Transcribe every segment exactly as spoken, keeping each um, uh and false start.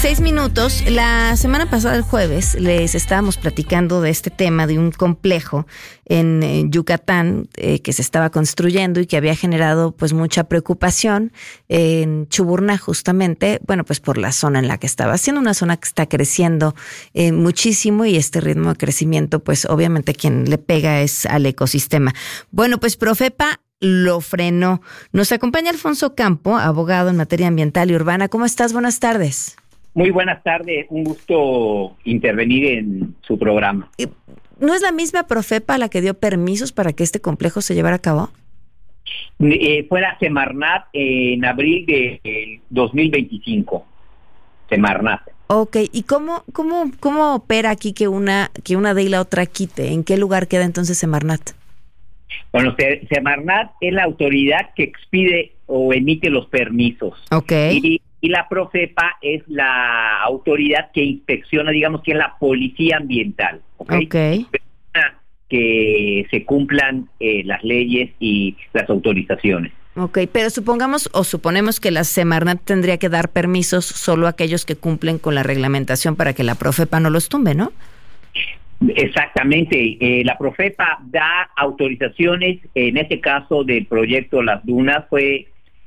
dieciséis minutos. La semana pasada, el jueves, les estábamos platicando de este tema de un complejo en, en Yucatán eh, que se estaba construyendo y que había generado pues mucha preocupación en Chuburná, justamente, bueno, pues por la zona en la que estaba, siendo una zona que está creciendo eh, muchísimo, y este ritmo de crecimiento, pues obviamente quien le pega es al ecosistema. Bueno, pues Profepa lo frenó. Nos acompaña Alfonso Campo, abogado en materia ambiental y urbana. ¿Cómo estás? Buenas tardes. Muy buenas tardes, un gusto intervenir en su programa. ¿No es la misma Profepa la que dio permisos para que este complejo se llevara a cabo? Eh, fue la Semarnat eh, en abril de eh, dos mil veinticinco. Semarnat. Ok, ¿y cómo cómo cómo opera aquí que una que una dé y la otra quite? ¿En qué lugar queda entonces Semarnat? Bueno, Semarnat es la autoridad que expide o emite los permisos. Ok. Y, y la Profepa es la autoridad que inspecciona, digamos que es la policía ambiental. Ok. okay. Que se cumplan eh, las leyes y las autorizaciones. Ok, pero supongamos o suponemos que la Semarnat tendría que dar permisos solo a aquellos que cumplen con la reglamentación para que la Profepa no los tumbe, ¿no? Exactamente, eh, la Profepa da autorizaciones, en este caso del proyecto Las Dunas fue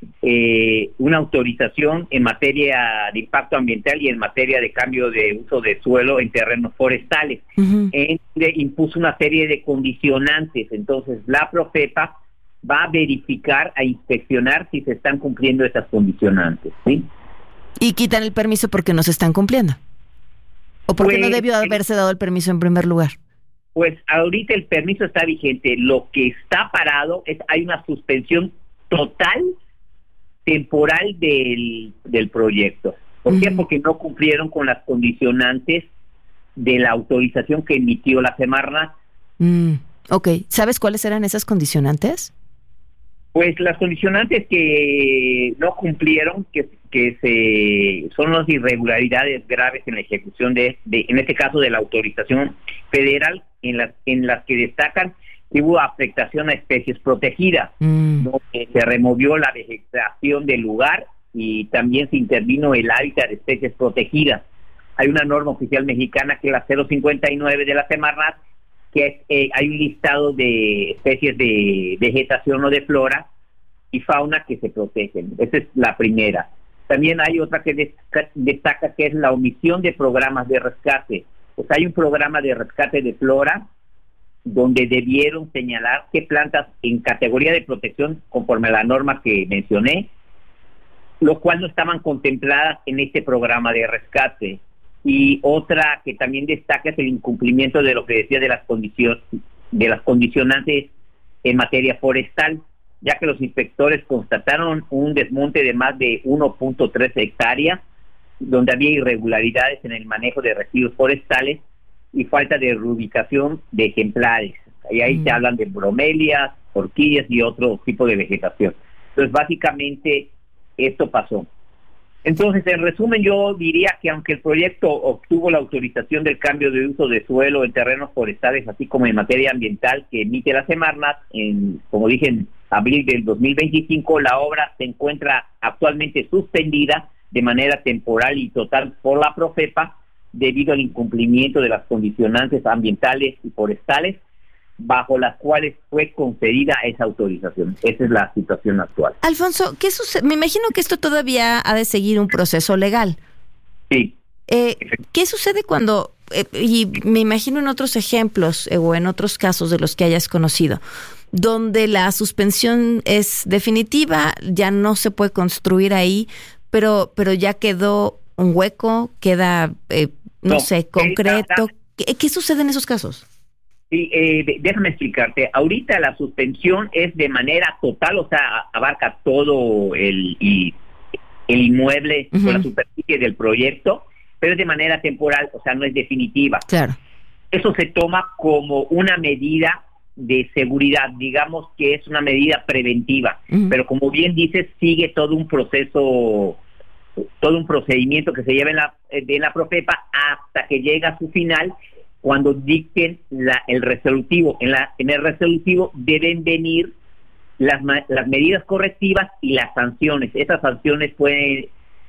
eh, una autorización en materia de impacto ambiental y en materia de cambio de uso de suelo en terrenos forestales, uh-huh. en donde impuso una serie de condicionantes. Entonces la Profepa va a verificar, a inspeccionar si se están cumpliendo esas condicionantes, ¿sí? Y quitan el permiso porque no se están cumpliendo. ¿O por qué pues, no debió haberse dado el permiso en primer lugar? Pues ahorita el permiso está vigente. Lo que está parado es, hay una suspensión total, temporal del, del proyecto. ¿Por uh-huh. qué? Porque no cumplieron con las condicionantes de la autorización que emitió la Semarnat. Mm, ok. ¿Sabes cuáles eran esas condicionantes? Pues las condicionantes que no cumplieron, que, que se son las irregularidades graves en la ejecución de, de, en este caso, de la autorización federal, en las en las que destacan que hubo afectación a especies protegidas, mm. donde se removió la vegetación del lugar y también se intervino el hábitat de especies protegidas. Hay una norma oficial mexicana que es la cero cincuenta y nueve de la Semarnat, que es, eh, hay un listado de especies de vegetación o de flora y fauna que se protegen. Esa es la primera. También hay otra que destaca, destaca que es la omisión de programas de rescate. Pues hay un programa de rescate de flora donde debieron señalar qué plantas en categoría de protección conforme a la norma que mencioné, lo cual no estaban contempladas en este programa de rescate. Y otra que también destaca es el incumplimiento de lo que decía de las condiciones, de las condicionantes en materia forestal, ya que los inspectores constataron un desmonte de más de uno punto tres hectáreas, donde había irregularidades en el manejo de residuos forestales y falta de reubicación de ejemplares. Y ahí mm. se hablan de bromelias, orquídeas y otro tipo de vegetación. Entonces, básicamente, esto pasó. Entonces, en resumen, yo diría que aunque el proyecto obtuvo la autorización del cambio de uso de suelo en terrenos forestales, así como en materia ambiental que emite la Semarnat, en, como dije, en abril del dos mil veinticinco, la obra se encuentra actualmente suspendida de manera temporal y total por la Profepa debido al incumplimiento de las condicionantes ambientales y forestales bajo las cuales fue concedida esa autorización. Esa es la situación actual. Alfonso, ¿qué sucede? Me imagino que esto todavía ha de seguir un proceso legal. Sí. Eh, ¿Qué sucede cuando, eh, y me imagino en otros ejemplos eh, o en otros casos de los que hayas conocido, donde la suspensión es definitiva, ya no se puede construir ahí, pero, pero ya quedó un hueco, queda, eh, no, no sé, concreto? ¿Qué, ¿Qué sucede en esos casos? Sí, eh, déjame explicarte. Ahorita la suspensión es de manera total, o sea, abarca todo el, y, el inmueble uh-huh. con la superficie del proyecto, pero es de manera temporal, o sea, no es definitiva. Claro. Eso se toma como una medida de seguridad, digamos que es una medida preventiva, uh-huh. pero como bien dices, sigue todo un proceso, todo un procedimiento que se lleva en la, de la Profepa hasta que llega a su final, cuando dicten la, el resolutivo. En, la, en el resolutivo deben venir las, las medidas correctivas y las sanciones. Esas sanciones pueden,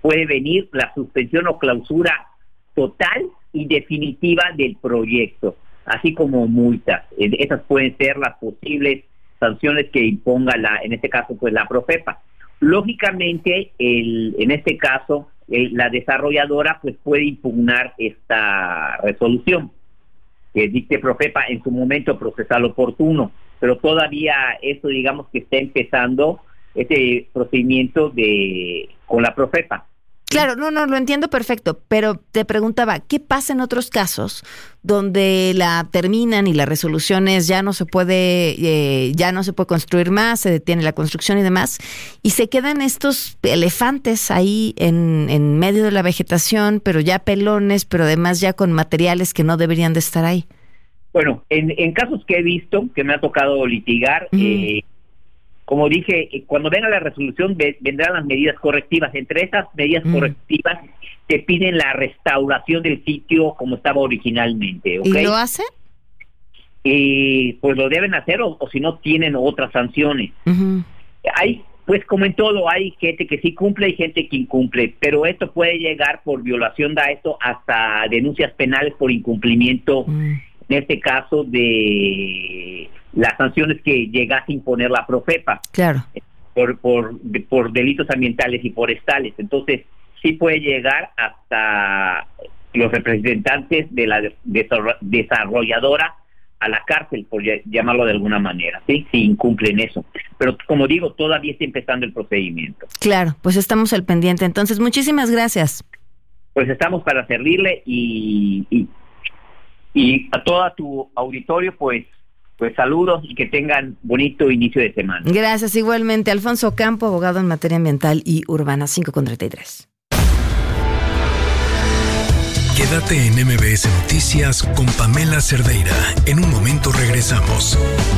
puede venir la suspensión o clausura total y definitiva del proyecto, así como multas. Esas pueden ser las posibles sanciones que imponga la, en este caso, pues la Profepa. Lógicamente, el, en este caso, el, la desarrolladora pues puede impugnar esta resolución que dicte Profepa en su momento procesal oportuno, pero todavía esto, digamos que está empezando este procedimiento de con la Profepa. Claro, no, no, lo entiendo perfecto, pero te preguntaba, ¿qué pasa en otros casos donde la terminan y la resolución es ya no se puede, eh, ya no se puede construir más, se detiene la construcción y demás, y se quedan estos elefantes ahí en, en medio de la vegetación, pero ya pelones, pero además ya con materiales que no deberían de estar ahí? Bueno, en, en casos que he visto, que me ha tocado litigar, mm. eh, como dije, cuando venga la resolución vendrán las medidas correctivas. Entre esas medidas mm. correctivas te piden la restauración del sitio como estaba originalmente. ¿Okay? ¿Y lo hacen? Eh, pues lo deben hacer o, o si no tienen otras sanciones. Uh-huh. Hay, pues como en todo, hay gente que sí cumple y gente que incumple, pero esto puede llegar por violación de esto hasta denuncias penales por incumplimiento, mm. en este caso de las sanciones que llegase a imponer la Profepa, claro, por, por, por delitos ambientales y forestales. Entonces, sí puede llegar hasta los representantes de la desarrolladora a la cárcel, por llamarlo de alguna manera, ¿sí? Si incumplen eso. Pero, como digo, todavía está empezando el procedimiento. Claro, pues estamos al pendiente. Entonces, muchísimas gracias. Pues estamos para servirle y, y, y a todo tu auditorio, pues, Pues saludos y que tengan bonito inicio de semana. Gracias, igualmente. Alfonso Campo, abogado en materia ambiental y urbana, cinco con treinta y tres. Quédate en M B S Noticias con Pamela Cerdeira. En un momento regresamos.